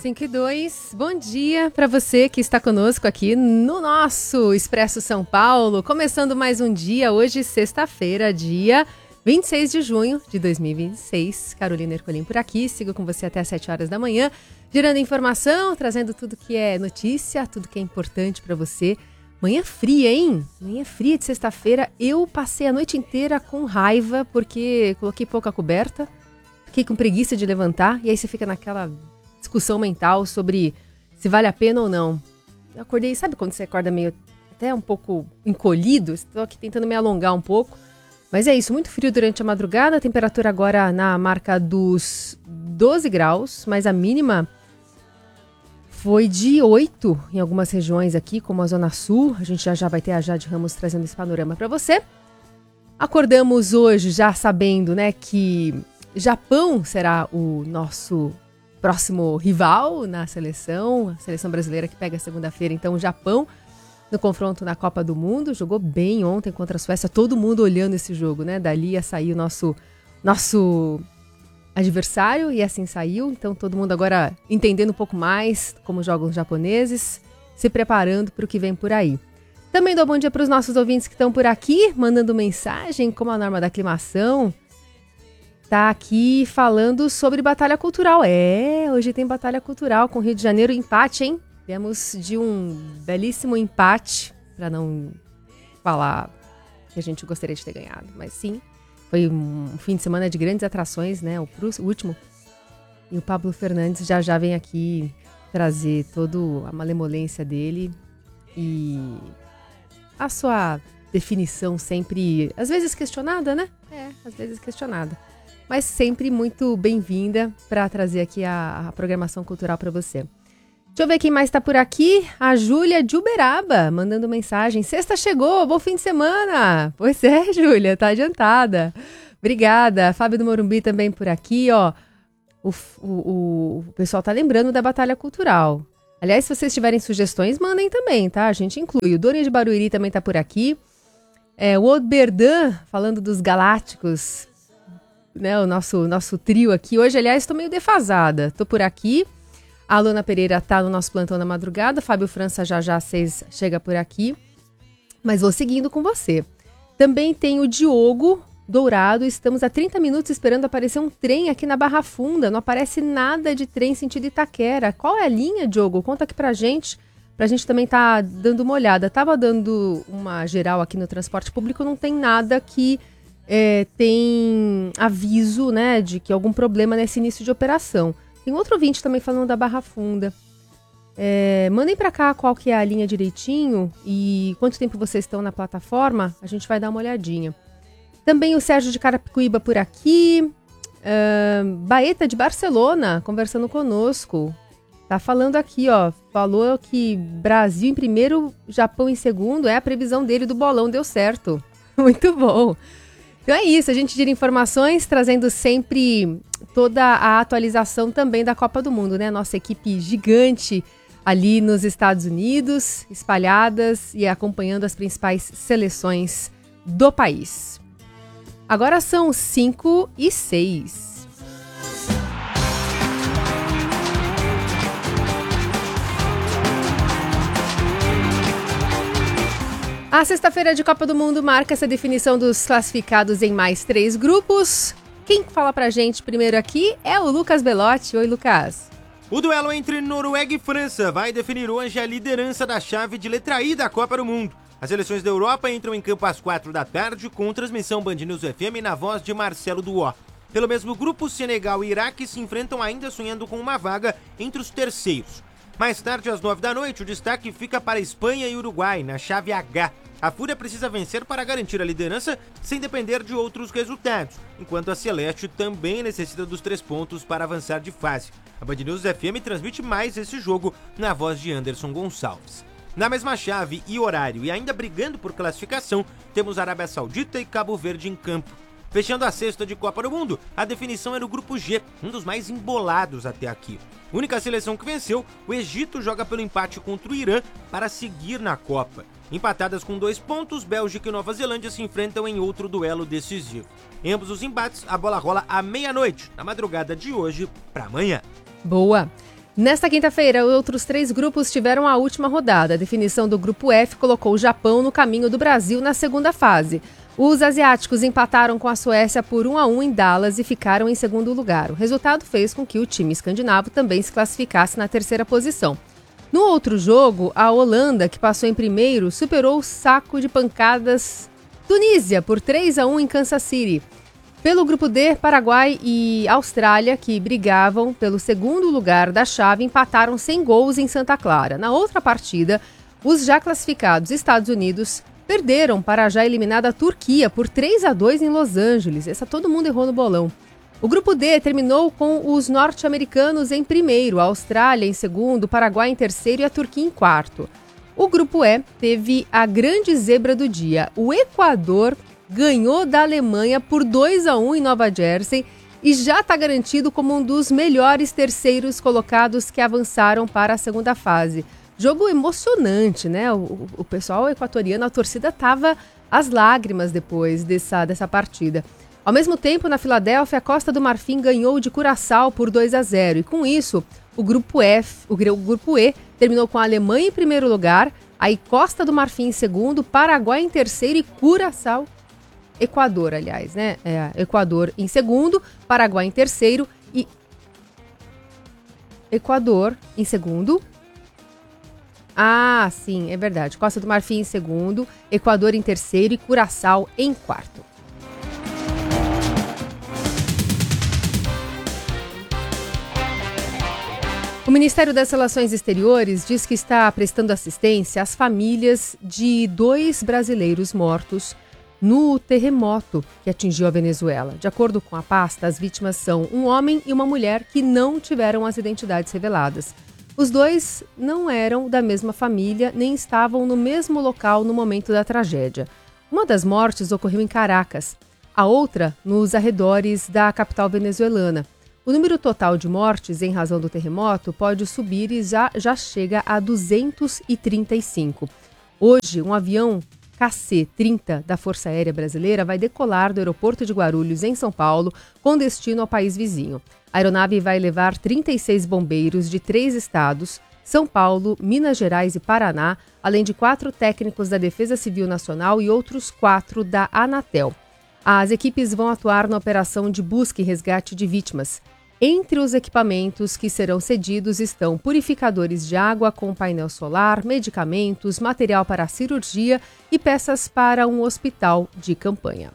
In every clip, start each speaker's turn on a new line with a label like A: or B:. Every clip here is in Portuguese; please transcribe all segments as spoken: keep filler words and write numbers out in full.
A: cinco e dois, bom dia para você que está conosco aqui no nosso Expresso São Paulo, começando mais um dia, hoje sexta-feira, dia vinte e seis de junho de dois mil e vinte e seis. Carolina Ercolim por aqui, sigo com você até às sete horas da manhã, gerando informação, trazendo tudo que é notícia, tudo que é importante para você. Manhã fria, hein? Manhã fria de sexta-feira, eu passei a noite inteira com raiva porque coloquei pouca coberta, fiquei com preguiça de levantar e aí você fica naquela discussão mental sobre se vale a pena ou não. Eu acordei, sabe quando você acorda meio até um pouco encolhido? Estou aqui tentando me alongar um pouco. Mas é isso, muito frio durante a madrugada, a temperatura agora na marca dos doze graus, mas a mínima foi de oito em algumas regiões aqui, como a Zona Sul. A gente já já vai ter a Jade Ramos trazendo esse panorama para você. Acordamos hoje já sabendo, né, que Japão será o nosso próximo rival na seleção, a seleção brasileira que pega segunda-feira, então o Japão no confronto na Copa do Mundo, jogou bem ontem contra a Suécia, todo mundo olhando esse jogo, né? Dali ia sair o nosso, nosso adversário e assim saiu, então todo mundo agora entendendo um pouco mais como jogam os japoneses, se preparando para o que vem por aí. Também dou bom dia para os nossos ouvintes que estão por aqui, mandando mensagem, como a norma da aclimação. Tá aqui falando sobre batalha cultural. É, hoje tem batalha cultural com o Rio de Janeiro, empate, hein? Viemos de um belíssimo empate, para não falar que a gente gostaria de ter ganhado. Mas sim, foi um fim de semana de grandes atrações, né? O, o último. E o Pablo Fernandes já já vem aqui trazer toda a malemolência dele e a sua definição sempre, às vezes questionada, né? É, às vezes questionada. Mas sempre muito bem-vinda para trazer aqui a, a programação cultural para você. Deixa eu ver quem mais está por aqui. A Júlia de Uberaba, mandando mensagem. Sexta chegou, bom fim de semana. Pois é, Júlia, tá adiantada. Obrigada. Fábio do Morumbi também por aqui, ó. O, o, o pessoal tá lembrando da Batalha Cultural. Aliás, se vocês tiverem sugestões, mandem também, tá? A gente inclui. O Doni de Barueri também tá por aqui. É, o Oberdan, falando dos Galácticos, né? O nosso, nosso trio aqui. Hoje, aliás, estou meio defasada. Tô por aqui. A Alana Pereira tá no nosso plantão na madrugada. Fábio França já já seis chega por aqui. Mas vou seguindo com você. Também tem o Diogo Dourado. Estamos há trinta minutos esperando aparecer um trem aqui na Barra Funda. Não aparece nada de trem sentido Itaquera. Qual é a linha, Diogo? Conta aqui pra gente. Pra gente também tá dando uma olhada. Tava dando uma geral aqui no transporte público. Não tem nada que é, tem aviso, né, de que algum problema nesse início de operação. Tem outro ouvinte também falando da Barra Funda. É, mandem para cá qual que é a linha direitinho e quanto tempo vocês estão na plataforma. A gente vai dar uma olhadinha. Também o Sérgio de Carapicuíba por aqui. Uh, Baeta de Barcelona conversando conosco. Tá falando aqui, ó. Falou que Brasil em primeiro, Japão em segundo. É a previsão dele do bolão. Deu certo. Muito bom. Então é isso, a gente gira informações, trazendo sempre toda a atualização também da Copa do Mundo, né? Nossa equipe gigante ali nos Estados Unidos, espalhadas e acompanhando as principais seleções do país. Agora são cinco e seis. A sexta-feira de Copa do Mundo marca essa definição dos classificados em mais três grupos. Quem fala pra gente primeiro aqui é o Lucas Belotti. Oi, Lucas.
B: O duelo entre Noruega e França vai definir hoje a liderança da chave de letra I da Copa do Mundo. As seleções da Europa entram em campo às quatro da tarde com transmissão Band News F M na voz de Marcelo Duó. Pelo mesmo grupo, Senegal e Iraque se enfrentam ainda sonhando com uma vaga entre os terceiros. Mais tarde, às nove da noite, o destaque fica para Espanha e Uruguai, na chave H. A Fúria precisa vencer para garantir a liderança sem depender de outros resultados, enquanto a Celeste também necessita dos três pontos para avançar de fase. A Band News F M transmite mais esse jogo na voz de Anderson Gonçalves. Na mesma chave e horário e ainda brigando por classificação, temos Arábia Saudita e Cabo Verde em campo. Fechando a sexta de Copa do Mundo, a definição é no grupo G, um dos mais embolados até aqui. Única seleção que venceu, o Egito joga pelo empate contra o Irã para seguir na Copa. Empatadas com dois pontos, Bélgica e Nova Zelândia se enfrentam em outro duelo decisivo. Em ambos os embates, a bola rola à meia-noite, na madrugada de hoje para amanhã.
A: Boa! Nesta quinta-feira, outros três grupos tiveram a última rodada. A definição do Grupo F colocou o Japão no caminho do Brasil na segunda fase. Os asiáticos empataram com a Suécia por um a um em Dallas e ficaram em segundo lugar. O resultado fez com que o time escandinavo também se classificasse na terceira posição. No outro jogo, a Holanda, que passou em primeiro, superou o saco de pancadas Tunísia por três a um em Kansas City. Pelo grupo D, Paraguai e Austrália, que brigavam pelo segundo lugar da chave, empataram sem gols em Santa Clara. Na outra partida, os já classificados Estados Unidos perderam para a já eliminada Turquia por três a dois em Los Angeles. Essa todo mundo errou no bolão. O grupo D terminou com os norte-americanos em primeiro, a Austrália em segundo, o Paraguai em terceiro e a Turquia em quarto. O grupo E teve a grande zebra do dia. O Equador ganhou da Alemanha por dois a um em Nova Jersey e já está garantido como um dos melhores terceiros colocados que avançaram para a segunda fase. Jogo emocionante, né? O, o pessoal equatoriano, a torcida estava às lágrimas depois dessa, dessa partida. Ao mesmo tempo, na Filadélfia, a Costa do Marfim ganhou de Curaçao por dois a zero. E com isso, o grupo F, o grupo E terminou com a Alemanha em primeiro lugar, aí Costa do Marfim em segundo, Paraguai em terceiro e Curaçao Equador, aliás, né? É, Equador em segundo, Paraguai em terceiro e Equador em segundo. Ah, sim, é verdade. Costa do Marfim em segundo, Equador em terceiro e Curaçao em quarto. O Ministério das Relações Exteriores diz que está prestando assistência às famílias de dois brasileiros mortos no terremoto que atingiu a Venezuela. De acordo com a pasta, as vítimas são um homem e uma mulher que não tiveram as identidades reveladas. Os dois não eram da mesma família nem estavam no mesmo local no momento da tragédia. Uma das mortes ocorreu em Caracas, a outra nos arredores da capital venezuelana. O número total de mortes em razão do terremoto pode subir e já, já chega a duzentos e trinta e cinco. Hoje, um avião K C trinta da Força Aérea Brasileira vai decolar do aeroporto de Guarulhos, em São Paulo, com destino ao país vizinho. A aeronave vai levar trinta e seis bombeiros de três estados, São Paulo, Minas Gerais e Paraná, além de quatro técnicos da Defesa Civil Nacional e outros quatro da Anatel. As equipes vão atuar na operação de busca e resgate de vítimas. Entre os equipamentos que serão cedidos estão purificadores de água com painel solar, medicamentos, material para cirurgia e peças para um hospital de campanha.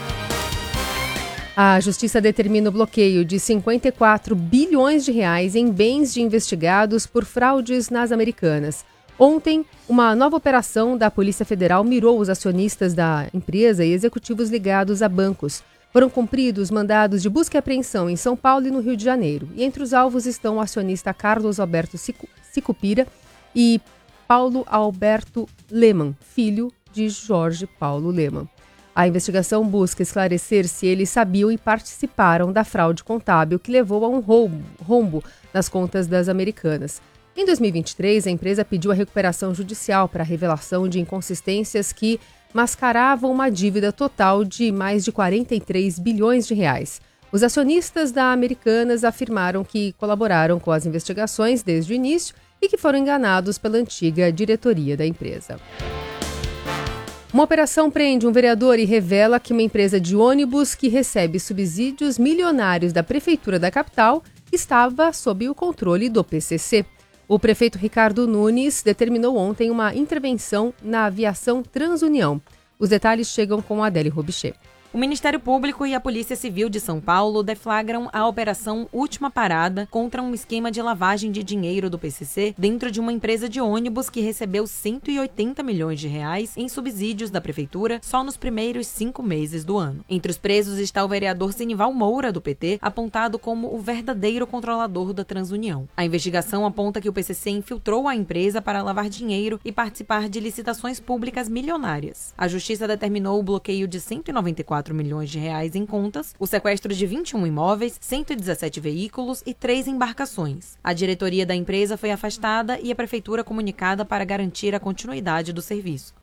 A: A Justiça determina o bloqueio de cinquenta e quatro bilhões de reais em bens de investigados por fraudes nas Americanas. Ontem, uma nova operação da Polícia Federal mirou os acionistas da empresa e executivos ligados a bancos. Foram cumpridos mandados de busca e apreensão em São Paulo e no Rio de Janeiro. E entre os alvos estão o acionista Carlos Alberto Sicupira e Paulo Alberto Leman, filho de Jorge Paulo Leman. A investigação busca esclarecer se eles sabiam e participaram da fraude contábil que levou a um rombo, rombo nas contas das Americanas. Em dois mil e vinte e três, a empresa pediu a recuperação judicial para a revelação de inconsistências que mascaravam uma dívida total de mais de quarenta e três bilhões de reais. Os acionistas da Americanas afirmaram que colaboraram com as investigações desde o início e que foram enganados pela antiga diretoria da empresa. Uma operação prende um vereador e revela que uma empresa de ônibus que recebe subsídios milionários da prefeitura da capital estava sob o controle do P C C. O prefeito Ricardo Nunes determinou ontem uma intervenção na aviação Transunião. Os detalhes chegam com Adele Robichê.
C: O Ministério Público e a Polícia Civil de São Paulo deflagram a Operação Última Parada contra um esquema de lavagem de dinheiro do P C C dentro de uma empresa de ônibus que recebeu cento e oitenta milhões de reais em subsídios da Prefeitura só nos primeiros cinco meses do ano. Entre os presos está o vereador Senival Moura, do P T, apontado como o verdadeiro controlador da Transunião. A investigação aponta que o P C C infiltrou a empresa para lavar dinheiro e participar de licitações públicas milionárias. A Justiça determinou o bloqueio de cento e noventa e quatro milhões de reais em contas, o sequestro de vinte e um imóveis, cento e dezessete veículos e três embarcações. A diretoria da empresa foi afastada e a prefeitura comunicada para garantir a continuidade do serviço.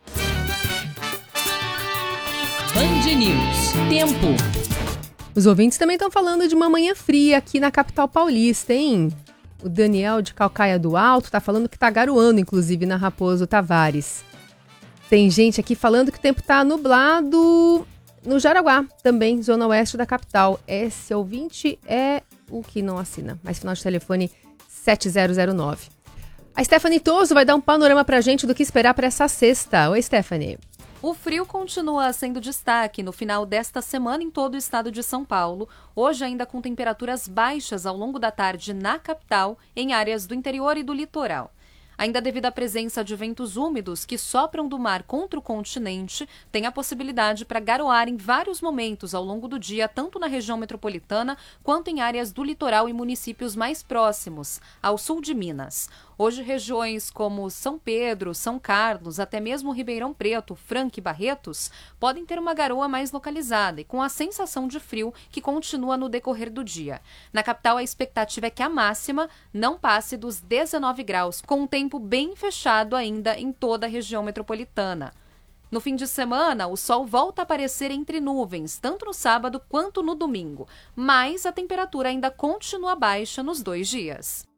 D: Band News. Tempo.
A: Os ouvintes também estão falando de uma manhã fria aqui na capital paulista, hein? O Daniel de Calcaia do Alto tá falando que tá garoando, inclusive, na Raposo Tavares. Tem gente aqui falando que o tempo tá nublado no Jaraguá, também, zona oeste da capital. Esse ouvinte é o que não assina, mas final de telefone sete zero zero nove. A Stephanie Toso vai dar um panorama pra gente do que esperar para essa sexta. Oi, Stephanie.
E: O frio continua sendo destaque no final desta semana em todo o estado de São Paulo, hoje ainda com temperaturas baixas ao longo da tarde na capital, em áreas do interior e do litoral. Ainda devido à presença de ventos úmidos que sopram do mar contra o continente, tem a possibilidade para garoar em vários momentos ao longo do dia, tanto na região metropolitana quanto em áreas do litoral e municípios mais próximos, ao sul de Minas. Hoje, regiões como São Pedro, São Carlos, até mesmo Ribeirão Preto, Franca e Barretos, podem ter uma garoa mais localizada e com a sensação de frio que continua no decorrer do dia. Na capital, a expectativa é que a máxima não passe dos dezenove graus, com um tempo bem fechado ainda em toda a região metropolitana. No fim de semana, o sol volta a aparecer entre nuvens, tanto no sábado quanto no domingo, mas a temperatura ainda continua baixa nos dois dias.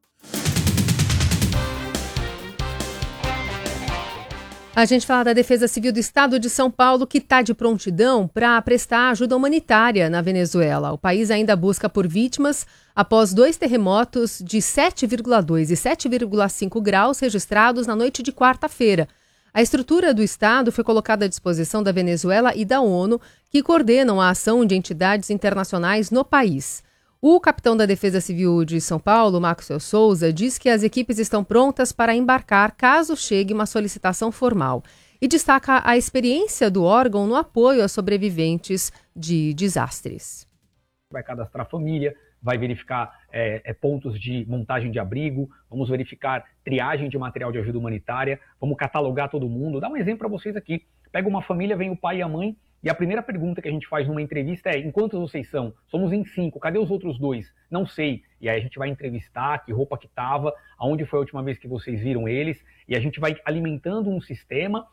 A: A gente fala da Defesa Civil do Estado de São Paulo, que está de prontidão para prestar ajuda humanitária na Venezuela. O país ainda busca por vítimas após dois terremotos de sete vírgula dois e sete vírgula cinco graus registrados na noite de quarta-feira. A estrutura do Estado foi colocada à disposição da Venezuela e da ONU, que coordenam a ação de entidades internacionais no país. O capitão da Defesa Civil de São Paulo, Maxwell Souza, diz que as equipes estão prontas para embarcar caso chegue uma solicitação formal e destaca a experiência do órgão no apoio a sobreviventes de desastres.
F: Vai cadastrar a família, vai verificar é, é, pontos de montagem de abrigo, vamos verificar triagem de material de ajuda humanitária, vamos catalogar todo mundo. Dá um exemplo para vocês aqui. Pega uma família, vem o pai e a mãe, e a primeira pergunta que a gente faz numa entrevista é: em quantos vocês são? Somos em cinco, cadê os outros dois? Não sei. E aí a gente vai entrevistar, que roupa que estava, aonde foi a última vez que vocês viram eles, e a gente vai alimentando um sistema